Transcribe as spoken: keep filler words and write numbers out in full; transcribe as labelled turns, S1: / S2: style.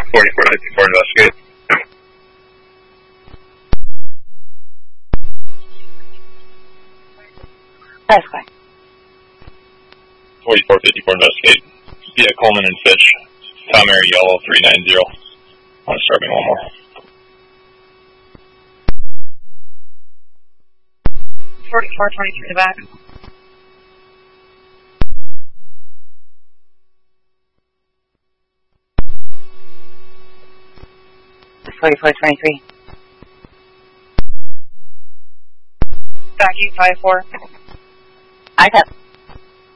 S1: forty-four fifty-four, investigate.
S2: That's fine.
S1: forty-four fifty-four, investigate. Yeah, Coleman and Fitch. Tom Air Yellow three nine zero. I want to start me one more.
S2: forty-four twenty-three in the back. forty-four twenty-three. Back eight five four. I have.